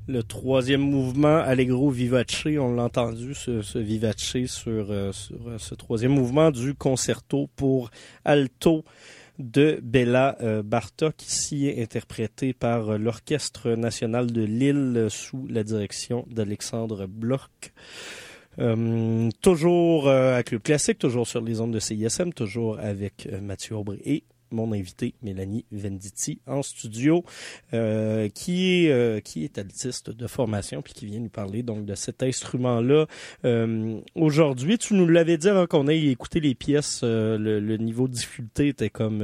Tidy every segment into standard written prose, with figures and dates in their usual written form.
Le troisième mouvement, Allegro vivace, on l'a entendu, ce vivace sur ce troisième mouvement du concerto pour alto de Béla Bartók, ici interprété par l'Orchestre national de Lille sous la direction d'Alexandre Bloch. Toujours à Club Classique, toujours sur les ondes de CISM, toujours avec Mathieu Aubry et mon invité Mélanie Venditti en studio, qui est altiste de formation puis qui vient nous parler donc de cet instrument-là. Aujourd'hui, tu nous l'avais dit avant qu'on ait écouté les pièces, le niveau de difficulté était comme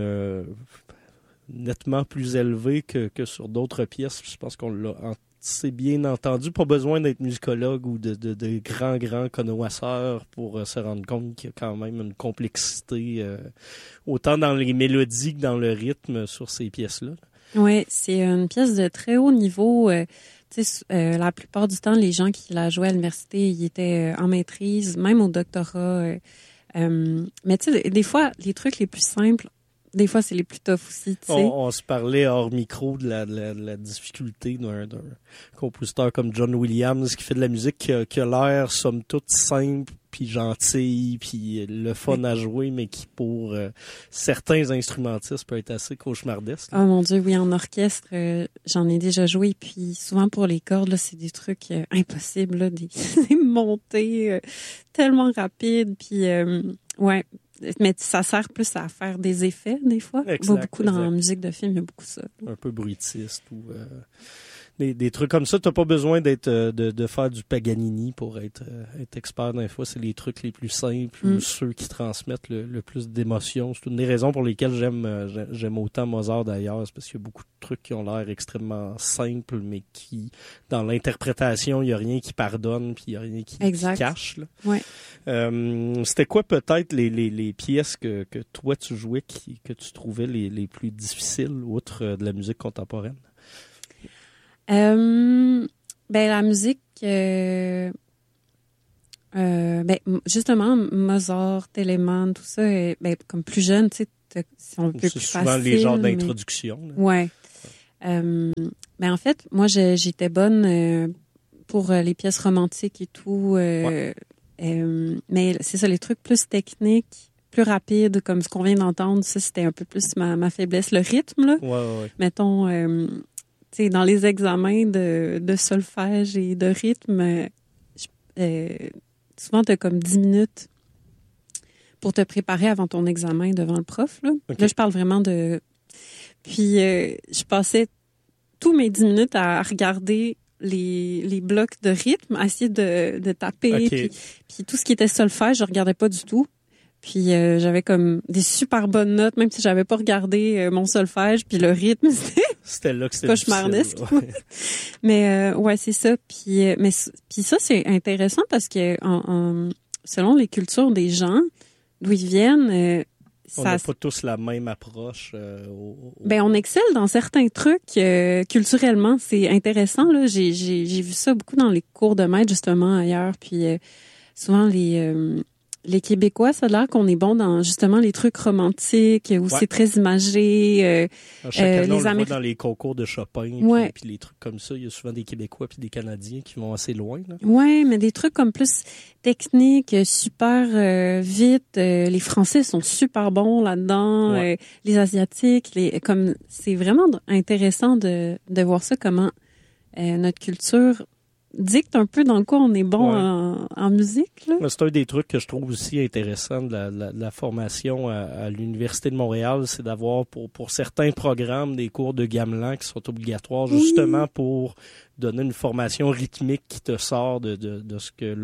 nettement plus élevé que sur d'autres pièces. Je pense qu'on l'a assez bien entendu. Pas besoin d'être musicologue ou de grands connoisseurs pour se rendre compte qu'il y a quand même une complexité autant dans les mélodies que dans le rythme sur ces pièces-là. Oui, c'est une pièce de très haut niveau. La plupart du temps, les gens qui la jouaient à l'université, ils étaient en maîtrise, même au doctorat. Mais tu sais, des fois, les trucs les plus simples, des fois, c'est les plus tough aussi, tu sais. On se parlait hors micro de la difficulté d'un compositeur comme John Williams qui fait de la musique qui a l'air, somme toute, simple, puis gentil, puis le fun à jouer, mais qui, pour certains instrumentistes, peut être assez cauchemardesque. Oh mon Dieu, oui, en orchestre, j'en ai déjà joué, puis souvent pour les cordes, là, c'est des trucs impossibles, là, des montées tellement rapides, puis ouais. Mais ça sert plus à faire des effets, des fois. Beaucoup dans la musique de film, il y a beaucoup ça. Un peu bruitiste ou des trucs comme ça. T'as pas besoin de faire du Paganini pour être expert dans les fois. C'est les trucs les plus simples ou ceux qui transmettent le plus d'émotions. C'est une des raisons pour lesquelles j'aime autant Mozart d'ailleurs. C'est parce qu'il y a beaucoup de trucs qui ont l'air extrêmement simples, mais qui, dans l'interprétation, il y a rien qui pardonne puis il y a rien qui cache. Là. Ouais. C'était quoi peut-être les pièces que toi tu jouais que tu trouvais les plus difficiles outre de la musique contemporaine? La musique, justement, Mozart, Telemann, tout ça, comme plus jeune, tu sais, c'est un peu plus facile. C'est souvent les genres d'introduction. Ouais. En fait, moi, j'étais bonne pour les pièces romantiques et tout. Mais c'est ça, les trucs plus techniques, plus rapides, comme ce qu'on vient d'entendre, ça, c'était un peu plus ma faiblesse. Le rythme, là. Ouais. Mettons, dans les examens de solfège et de rythme, souvent, tu as comme 10 minutes pour te préparer avant ton examen devant le prof. Là, okay. Là je parle vraiment de... Puis, je passais tous mes 10 minutes à regarder les blocs de rythme, à essayer de taper. Okay. Puis tout ce qui était solfège, je regardais pas du tout. Puis j'avais comme des super bonnes notes, même si j'avais pas regardé mon solfège. Puis le rythme, c'était là que c'était cauchemardesque. Ouais. Mais ouais, c'est ça. Puis ça, c'est intéressant parce que selon les cultures des gens, d'où ils viennent, on n'a pas tous la même approche. On excelle dans certains trucs culturellement. C'est intéressant. Là, j'ai vu ça beaucoup dans les cours de maître justement ailleurs. Puis souvent les Québécois, ça a l'air qu'on est bon dans justement les trucs romantiques où c'est très imagé. Chaque année, on le voit dans les concours de Chopin puis les trucs comme ça. Il y a souvent des Québécois puis des Canadiens qui vont assez loin. Oui, mais des trucs comme plus techniques, super vite. Les Français sont super bons là-dedans. Ouais. Les Asiatiques, c'est vraiment intéressant de voir ça, comment notre culture dicte un peu dans quoi on est bon en musique. Là. C'est un des trucs que je trouve aussi intéressant de la formation à l'Université de Montréal, c'est d'avoir pour certains programmes des cours de gamelan qui sont obligatoires justement pour donner une formation rythmique qui te sort de ce que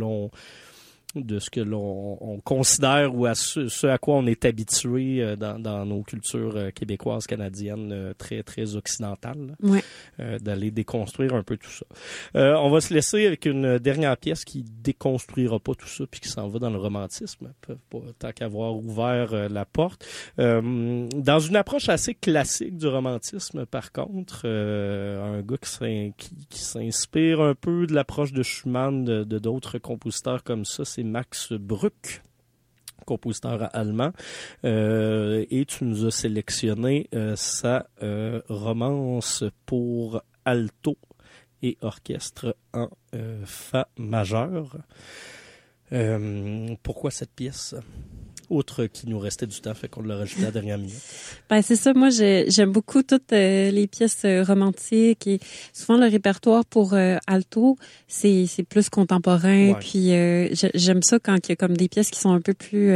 l'on considère ou à ce à quoi on est habitué dans nos cultures québécoises, canadiennes, très, très occidentales, d'aller déconstruire un peu tout ça. On va se laisser avec une dernière pièce qui déconstruira pas tout ça puis qui s'en va dans le romantisme, tant qu'avoir ouvert la porte. Dans une approche assez classique du romantisme, par contre, un gars qui s'inspire un peu de l'approche de Schumann, de d'autres compositeurs comme ça, c'est Max Bruch, compositeur allemand, et tu nous as sélectionné sa romance pour alto et orchestre en fa majeur. Pourquoi cette pièce? Outre qu'il nous restait du temps, fait qu'on l'a rajouté à la dernière minute. Ben c'est ça. Moi, j'aime beaucoup toutes les pièces romantiques et souvent le répertoire pour alto, c'est plus contemporain. Ouais. Puis j'aime ça quand il y a comme des pièces qui sont un peu plus,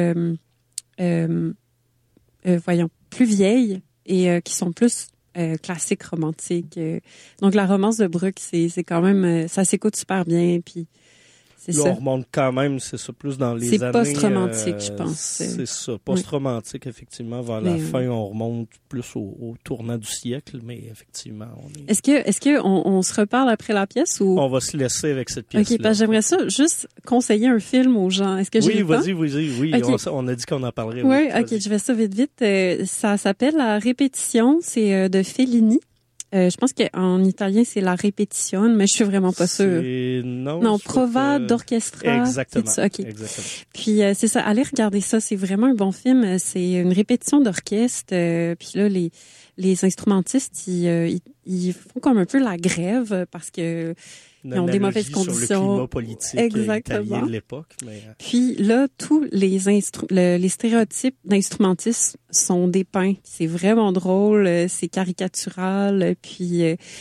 plus vieilles et qui sont plus classiques romantiques. Donc la romance de Bruck, c'est quand même, ça s'écoute super bien. Puis là, on remonte quand même, c'est ça, plus dans les années... C'est post-romantique, je pense. C'est ça, post-romantique, oui. Effectivement. Vers la fin, on remonte plus au tournant du siècle, mais effectivement, on est... Est-ce que on se reparle après la pièce ou... On va se laisser avec cette pièce-là. OK, parce que j'aimerais ça, juste conseiller un film aux gens. Est-ce que j'ai le temps? Oui, okay. On a dit qu'on en parlerait. Oui, OK, je vais ça vite. Ça s'appelle La Répétition, c'est de Fellini. Je pense qu'en italien, c'est La Répétition, mais je suis vraiment pas sûre. Non, Prova d'Orchestra. Exactement. C'est ça, OK. Exactement. Puis c'est ça, allez regarder ça, c'est vraiment un bon film. C'est une répétition d'orchestre. Puis là, les instrumentistes, ils font comme un peu la grève parce que ils ont des mauvaises conditions. Sur le climat politique italien de l'époque. Mais... Puis là, tous les stéréotypes d'instrumentistes sont dépeints. C'est vraiment drôle, c'est caricatural. Puis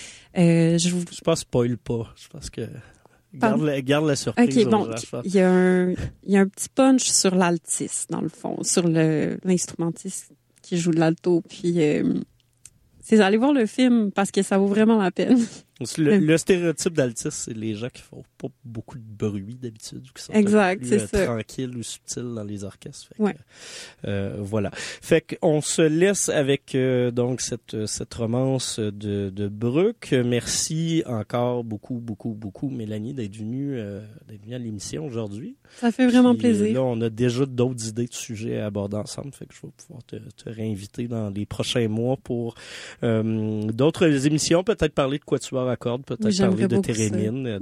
je pense spoil pas. Je pense que garde la surprise. OK, bon, il y a un petit punch sur l'altiste dans le fond, sur l'instrumentiste qui joue de l'alto. Puis c'est allez voir le film parce que ça vaut vraiment la peine. Le stéréotype d'altiste, c'est les gens qui font pas beaucoup de bruit d'habitude, qui sont plus tranquilles ou subtils dans les orchestres. Fait que, voilà. Fait qu'on se laisse avec donc cette romance de Bruck. Merci encore beaucoup, Mélanie, d'être venue à l'émission aujourd'hui. Ça fait vraiment plaisir. Là, on a déjà d'autres idées de sujets à aborder ensemble. Fait que je vais pouvoir te réinviter dans les prochains mois pour d'autres émissions, peut-être parler de quatuor à cordes, peut-être parler de thérémine,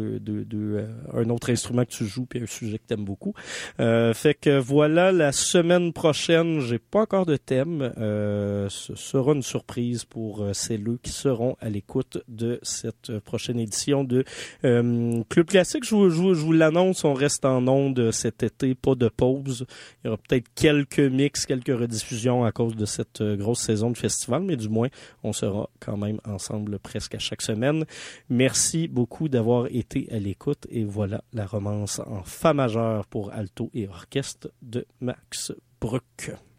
un autre instrument que tu joues puis un sujet que tu aimes beaucoup. Fait que voilà, la semaine prochaine, j'ai pas encore de thème. Ce sera une surprise pour celles qui seront à l'écoute de cette prochaine édition de Club Classique. Je vous l'annonce, on reste en ondes cet été, pas de pause. Il y aura peut-être quelques mix, quelques rediffusions à cause de cette grosse saison de festival, mais du moins, on sera quand même ensemble presque à chaque semaine. Merci beaucoup d'avoir été à l'écoute et voilà la romance en fa majeur pour alto et orchestre de Max Bruck.